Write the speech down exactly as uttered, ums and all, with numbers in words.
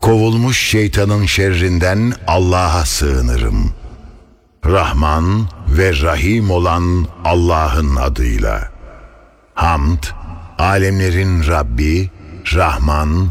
Kovulmuş şeytanın şerrinden Allah'a sığınırım. Rahman ve Rahim olan Allah'ın adıyla. Hamd, alemlerin Rabbi, Rahman